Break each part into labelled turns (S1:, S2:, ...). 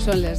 S1: Són les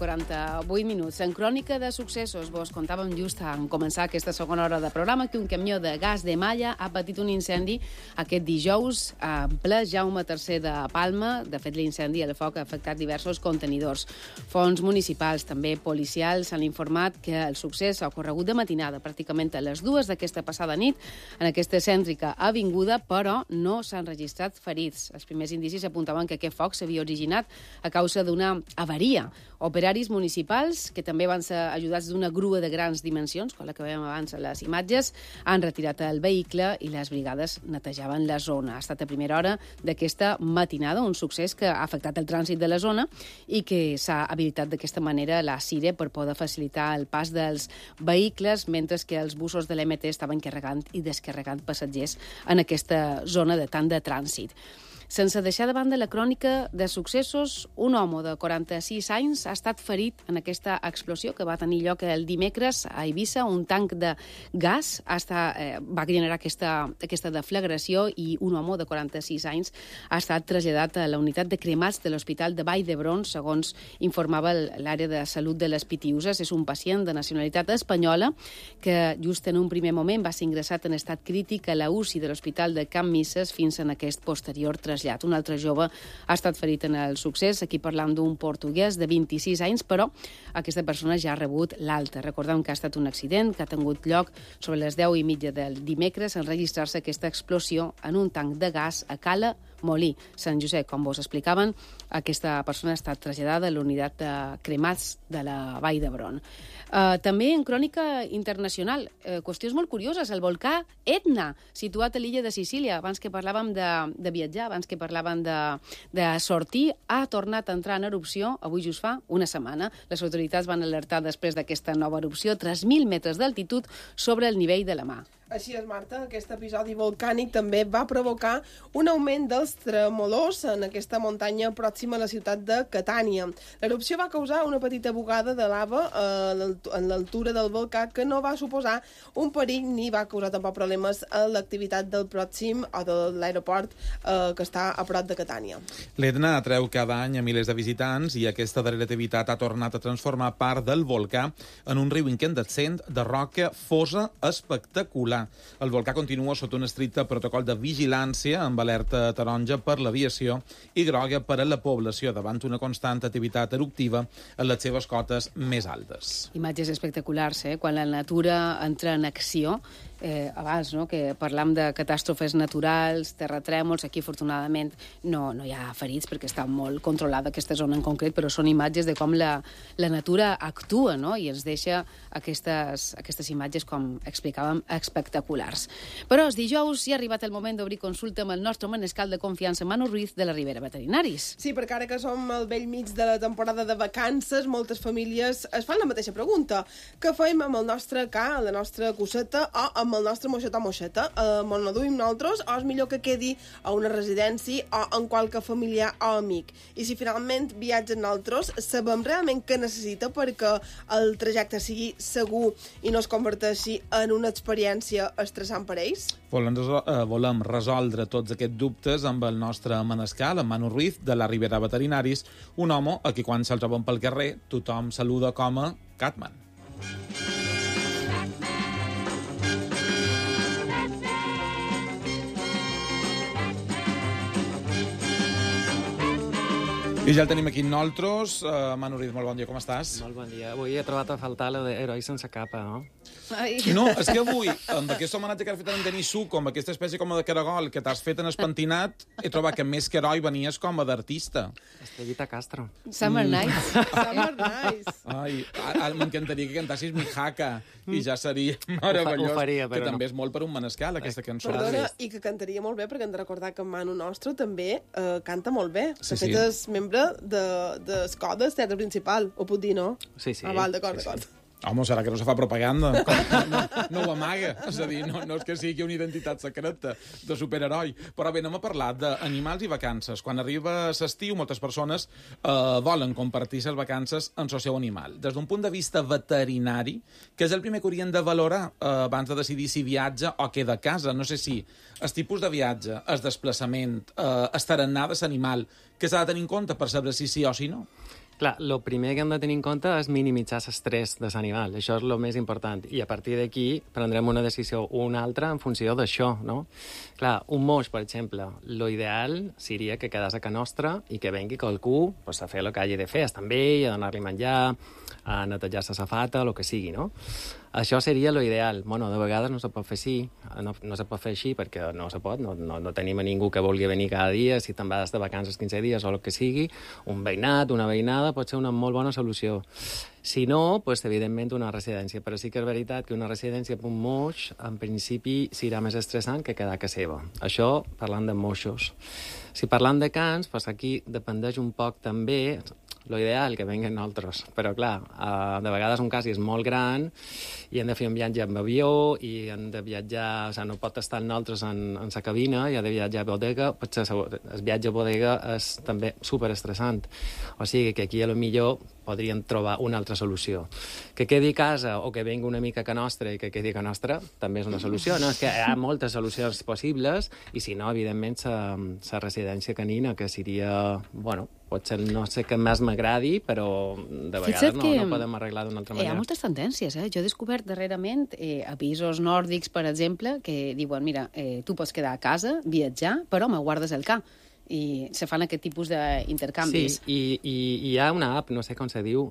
S1: 10:48. En Crònica de Successos vos contàvem just en començar aquesta segona hora de programa que un camió de gas de Malla ha patit un incendi aquest dijous en ple Jaume III de Palma. De fet, l'incendi i el foc ha afectat diversos contenidors. Fonts municipals, també policials, han informat que el succés ha ocorregut de matinada, pràcticament a les 2 d'aquesta passada nit, en aquesta cèntrica avinguda, però no s'han registrat ferits. Els primers indicis apuntaven que aquest foc s'havia originat a causa d'una avaria. Operaris municipals, que també van ser ajudats d'una grua de grans dimensions, com la que veiem abans a les imatges, han retirat el vehicle i les brigades netejaven la zona. Ha estat a primera hora d'aquesta matinada, un succés que ha afectat el trànsit de la zona i que s'ha habilitat d'aquesta manera la CIRE per poder facilitar el pas dels vehicles, mentre que els busos de l'MT estaven carregant i descarregant passatgers en aquesta zona de tant de trànsit. Sense deixar de banda la crònica de successos, un home de 46 anys ha estat ferit en aquesta explosió que va tenir lloc el dimecres a Eivissa. Un tanc de gas va generar aquesta deflagració i un home de 46 anys ha estat traslladat a la unitat de cremats de l'Hospital de Vall d'Hebron, segons informava l'àrea de salut de les Pitiüses. És un pacient de nacionalitat espanyola que just en un primer moment va ser ingressat en estat crític a la UCI de l'Hospital de Can Misses fins en aquest posterior trasllat. Un altre jove ha estat ferit en el succés, aquí parlant d'un portuguès de 26 anys, però aquesta persona ja ha rebut l'alta. Recordem que ha estat un accident que ha tingut lloc sobre les 10:30 del dimecres en registrar-se aquesta explosió en un tanc de gas a Cala Molí, Sant Josep. Com vos explicaven, aquesta persona ha estat traslladada a la unitat de cremats de la Vall d'Hebron. També en crònica internacional, qüestions molt curioses. El volcà Etna, situat a l'illa de Sicília, abans que parlàvem de viatjar, abans que parlàvem de sortir, ha tornat a entrar en erupció, avui just fa una setmana. Les autoritats van alertar després d'aquesta nova erupció 3.000 metres d'altitud sobre el nivell de la mar.
S2: Així és, Marta, aquest episodi volcànic també va provocar un augment dels tremolors en aquesta muntanya pròxima a la ciutat de Catània. L'erupció va causar una petita bugada de lava en l'altura del volcà que no va suposar un perill ni va causar tampoc problemes a l'activitat del pròxim o de l'aeroport que està a prop de Catània.
S3: L'Etna atreu cada any a milers de visitants i aquesta darrera activitat ha tornat a transformar part del volcà en un riu incandescent de roca fosa espectacular. El volcà continua sota un estricte protocol de vigilància amb alerta taronja per l'aviació i groga per a la població davant una constant activitat eruptiva en les seves cotes més altes.
S1: Imatges espectaculars, quan la natura entra en acció. Abans, que parlam de catàstrofes naturals, terratrèmols, aquí afortunadament no hi ha ferits perquè està molt controlada aquesta zona en concret, però són imatges de com la natura actua, i ens deixa aquestes imatges, com explicàvem, espectaculars. Però els dijous ja ha arribat el moment d'obrir consulta amb el nostre manescal de confiança, Manu Ruiz, de la Ribera Veterinaris.
S2: Sí, perquè ara que som al bell mig de la temporada de vacances, moltes famílies es fan la mateixa pregunta. Què fem amb el nostre ca, la nostra coseta, o amb el nostre moixet o moixeta? Me'n la duim nosaltres o és millor que quedi a una residència o en qualque familiar o amic? I si finalment viatgen nosaltres, sabem realment què necessita perquè el trajecte sigui segur i no es converteixi en una experiència estressant per ells?
S3: Volem resoldre tots aquests dubtes amb el nostre manescal, en Manu Ruiz, de la Ribera Veterinaris, un home a qui quan se'l troben pel carrer tothom saluda com a Catman. I ja el tenim aquí nosaltres. Manu Ruiz, molt bon dia, com estàs?
S4: Molt bon dia. Avui he trobat a faltar lo d'heroi sense capa, no?
S1: Ai.
S3: No, és que avui, amb aquest homenatge que has fet a en Denis Suco, amb aquesta espècie com de caragol que t'has fet en espentinat, he trobat que més que heroi venies com a d'artista.
S4: Estrellita Castro.
S1: Summer Nights.
S2: Summer Nights.
S3: Ai, m'encantaria que cantassis Mi Jaca i ja seria meravellós.
S4: Ho faria, però
S3: que
S4: no.
S3: també és molt per un manescal, aquesta cançó.
S2: Perdona, i que cantaria molt bé, perquè hem de recordar que Manu nostre també canta molt bé.
S3: Sí,
S2: de fet, és membre d'Escoda, teatre principal. Ho puc dir, no?
S4: Sí, sí.
S2: Val, d'acord.
S3: Home, serà que no se fa propaganda? No ho amaga. És a dir, no és que sigui una identitat secreta de superheroi. Però bé, anem a parlar d'animals i vacances. Quan arriba l'estiu, moltes persones volen compartir les vacances amb el seu animal. Des d'un punt de vista veterinari, que és el primer que haurien de valorar abans de decidir si viatja o queda a casa. No sé si el tipus de viatge, el desplaçament, el tarannà de l'animal, que s'ha de tenir en compte per saber si sí o si no.
S4: Clar, el primer que hem de tenir en compte és minimitzar l'estrès de l'animal. Això és el més important. I a partir d'aquí prendrem una decisió o una altra en funció d'això, no? Clar, un moix, per exemple, l'ideal seria que quedés a casa nostra i que vengui qualcú pues, a fer el que hagi de fer, a estar amb ell, a donar-li menjar, a netejar la safata, el que sigui, no? Això seria l'ideal. Bueno, de vegades no se pot fer així, no se pot fer així perquè no se pot, no tenim a ningú que vulgui venir cada dia, si te'n vas de vacances 15 dies o el que sigui, un veïnat, una veïnada, pot ser una molt bona solució. Si no, pues, evidentment una residència. Però sí que és veritat que una residència per un moix, en principi, serà més estressant que quedar a casa seva. Això parlant de moixos. Si parlant de cans, pues, aquí dependeix un poc també l'ideal que venguen nosaltres. Però, clar, de vegades un cas és molt gran i hem de fer un viatge amb avió i hem de viatjar... O sigui, no pot estar nosaltres en la cabina i ha de viatjar a bodega. Potser el viatge a bodega és també superestressant. O sigui que aquí, a lo millor, podríem trobar una altra solució. Que quedi a casa o que vengui una mica a casa nostra i que quedi a casa nostra també és una solució. No? És que hi ha moltes solucions possibles i, si no, evidentment, la residència canina, que seria... Bueno, potser no sé què més m'agradi, però de vegades no podem arreglar d'una altra manera.
S1: Hi ha moltes tendències, Jo he descobert darrerament a països nòrdics, per exemple, que diuen, mira, tu pots quedar a casa, viatjar, però me guardes el ca. I se fan aquest tipus d'intercanvis.
S4: Sí, i hi ha una app, no sé com se diu,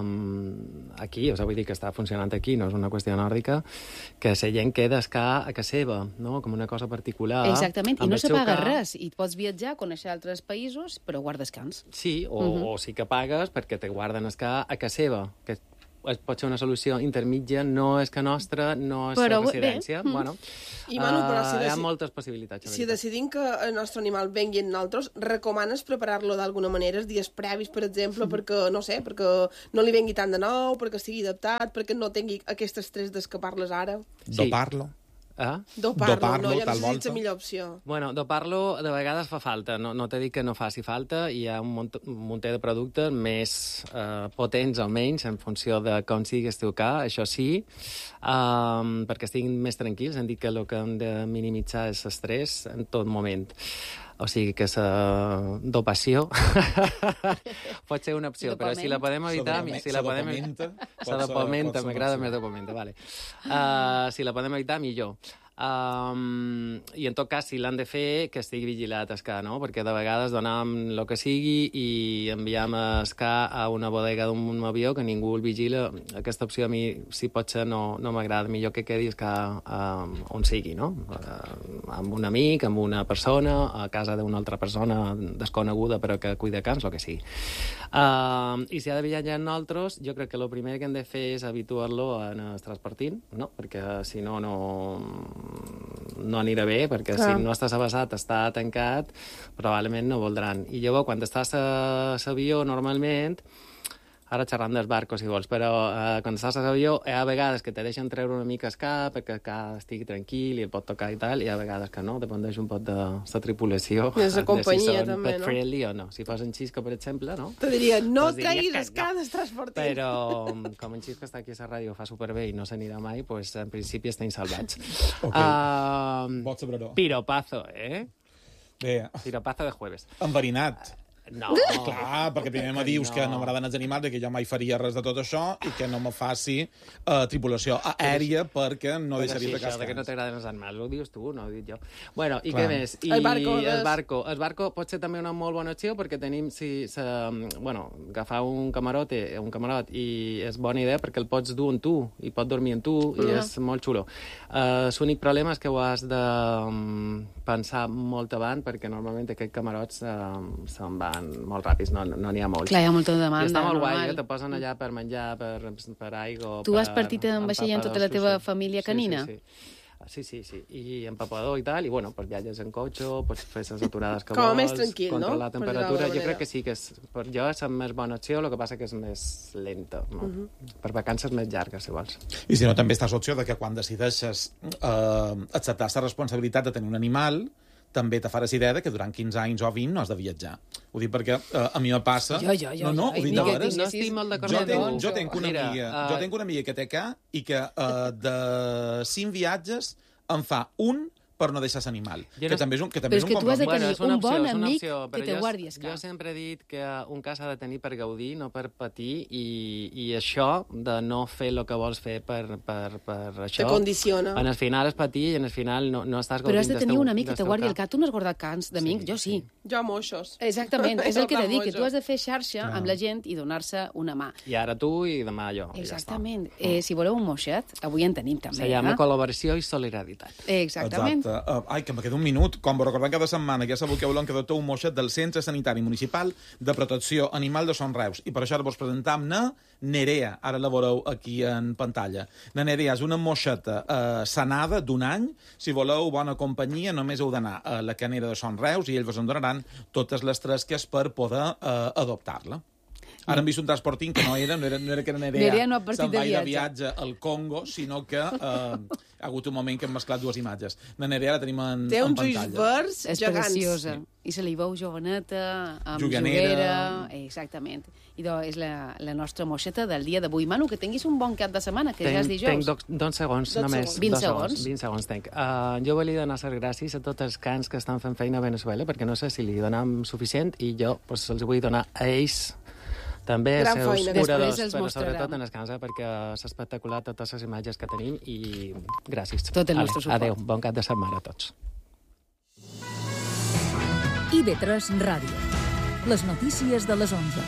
S4: aquí, o sigui, vull dir que està funcionant aquí, no és una qüestió nòrdica, que la gent queda a casa seva, no? Com una cosa particular.
S1: Exactament, i no se paga res. I pots viatjar, conèixer altres països, però guardes cans.
S4: Sí, o sí que pagues perquè te guarden a casa seva, que pot ser una solució intermitja, no és que nostra, no és la residència. Bueno,
S2: I, Manu, però
S4: hi ha moltes possibilitats.
S2: Si decidim que el nostre animal vengui amb nosaltres, recomanes preparar-lo d'alguna manera, els dies previs, per exemple, perquè, no sé, perquè no li vengui tant de nou, perquè estigui adaptat, perquè no tingui aquest estrès d'escapar-les ara?
S3: Dopar-lo.
S2: Dopar-lo, no, ja no sé si és la millor opció.
S4: Bueno, dopar-lo de vegades fa falta, no t'he dit que no faci falta, hi ha un munter de productes més potents o menys en funció de com sigui el teu cas, això sí, perquè estiguin més tranquils. Hem dit que el que hem de minimitzar és l'estrès en tot moment. O sigui que la dopació pot ser una opció, però si la podem evitar... La dopamenta, m'agrada més dopamenta, vale. Si la podem evitar, millor. I en tot cas, si l'han de fer, que estigui vigilat el ca, no? Perquè de vegades donem el que sigui i enviem el ca a una bodega d'un avió que ningú el vigila. Aquesta opció a mi, si pot ser, no m'agrada. Millor que quedi el ca on sigui, no? Amb un amic, amb una persona, a casa d'una altra persona desconeguda però que cuida cans, el que sigui. I si ha de viatjar amb nosaltres, jo crec que el primer que hem de fer és habituar-lo en el transportint, no? Perquè si no anirà bé, perquè si no estàs avasat, està tancat, probablement no voldran. I llavors, quan estàs a l'avió, normalment, ara xerrant dels barcos, si vols, però quan estàs a l'avió, hi ha vegades que te deixen treure una mica el cap, perquè el cap estigui tranquil i el pot tocar i tal, i hi ha vegades que no, dependeix un poc de la tripulació.
S2: I de la companyia, també, no?
S4: Pet-friendly o no. Si posen xisco, per exemple, no?
S2: Te diria, no treguis el cap del transportint.
S4: Però, com en xisco està aquí a la ràdio, fa superbé i no s'anirà mai, doncs en principi estem salvats.
S3: Bon sabrador.
S4: Piropazo,
S3: Bé.
S4: Piropazo de jueves.
S3: Enverinat.
S4: No.
S3: Clar, perquè primer me dius que no m'agraden els animals i que jo mai faria res de tot això i que no me faci tripulació aèria perquè no deixaria de cascar.
S4: Que no t'agraden els animals, ho dius tu, no ho dic jo. Bueno, i què més?
S2: El barco.
S4: El barco pot ser també una molt bona opció perquè tenim, agafar un camarot i és bona idea perquè el pots dur amb tu i pot dormir amb tu i és molt xulo. L'únic problema és que ho has de pensar molt abans perquè normalment aquests camarots se'n van molt ràpids, no n'hi ha molts.
S1: Clar, hi ha molta demanda.
S4: I està molt guai, te posen allà per menjar, per aigua...
S1: Tu has partit en vaixell amb tota la teva família canina?
S4: Sí. I empapador i tal, i bueno, pues viatges en cotxe, pots fer les aturades que
S2: vols... Com més tranquil,
S4: no? Controlar la temperatura. Jo crec que sí, que per jo és la més bona opció, el que passa que és més lenta. No? Per vacances més llargues, si vols.
S3: I si no, també estàs l'opció de que quan decideixes acceptar la responsabilitat de tenir un animal, també te faràs idea que durant 15 anys o 20 no has de viatjar. Ho dic perquè a mi me passa...
S1: Jo.
S3: No, ho dic de veres.
S4: No estic molt d'acord.
S3: Jo tinc una amiga que té ca i que de 5 viatges en fa un per no deixar l'animal.
S4: Jo
S3: Que
S4: no-
S3: també és un
S1: Però és que tu has de
S3: compromís.
S1: tenir un bon
S4: és una
S1: amic
S4: opció,
S1: que
S4: però
S1: te
S4: jo-
S1: guardi el
S4: Jo
S1: cap.
S4: sempre he dit que un cas s'ha de tenir per gaudir, no per patir, i això de no fer el que vols fer per això...
S2: Te condiciona.
S4: En el final és patir i en el final no estàs gaudint
S1: Però has de
S4: del
S1: tenir
S4: teu-
S1: un amic que
S4: del
S1: te
S4: teu
S1: guardi el
S4: cap.
S1: cap. Tu no has guardat cans d'amics? Jo sí.
S2: Jo moixos.
S1: Exactament, és el que
S2: Jo
S1: t'he dit, que
S2: famoso.
S1: tu has de fer xarxa amb la gent i donar-se una mà.
S4: I ara tu i demà jo. i ja està.
S1: Exactament. Si voleu un moixet, avui en tenim també.
S4: Se llama col·laboració i solidaritat.
S1: Exactament.
S3: Exacte. Ai, que me queda un minut. Com vos recordem cada setmana, que ja sabeu que volem que adopteu un moixet del Centre Sanitari Municipal de Protecció Animal de Son Reus. I per això ara vos presentam Nerea. Ara la veureu aquí en pantalla. La Nerea és una moixeta sanada d'un any. Si voleu bona companyia, només heu d'anar a la canera de Son Reus i ells vos en donaran totes les tresques per poder adoptar-la. Ara hem vist un transporting que no era que
S1: Nerea no ha partit
S3: se'n
S1: de
S3: va
S1: viatge.
S3: al Congo, sinó que ha hagut un moment que hem mesclat dues imatges. La Nerea la tenim en
S2: Té uns ulls
S3: pantalla.
S2: verds
S1: És
S2: gegants.
S1: preciosa. I se li veu joveneta, amb
S3: Juganera.
S1: juguera... Exactament. I és la nostra moixeta del dia d'avui. Manu, que tinguis un bon cap de setmana, que ja és dijous.
S4: Tenc 2 segons,
S2: Dos
S4: només.
S2: segons.
S1: 20
S4: Dos
S1: segons.
S4: 20 segons tenc. Jo volia donar les gràcies a tots els cans que estan fent feina a Venezuela, perquè no sé si li donam suficient, i jo pues, els vull donar a ells també
S2: Gran
S4: els seus
S2: feina.
S4: curadors,
S1: Després els
S4: però
S1: mostrarem.
S4: sobretot en el casa, perquè és espectacular totes les imatges que tenim i gràcies.
S1: Tot el nostre suport.
S4: Adéu, bon cap de setmana a tots.
S5: IB3 Ràdio. Les notícies de les 11.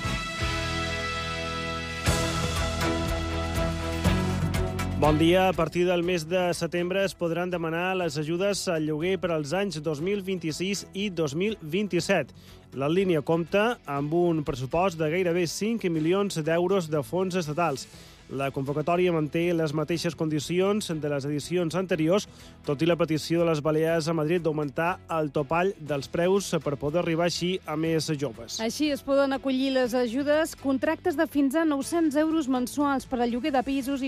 S6: Bon dia. A partir del mes de setembre es podran demanar les ajudes al lloguer per als anys 2026 i 2027. La línia compta amb un pressupost de gairebé 5 milions d'euros de fons estatals. La convocatòria manté les mateixes condicions de les edicions anteriors, tot i la petició de les Balears a Madrid d'augmentar el topall dels preus per poder arribar així a més joves.
S7: Així es poden acollir les ajudes, contractes de fins a 900 euros mensuals per al lloguer de pisos i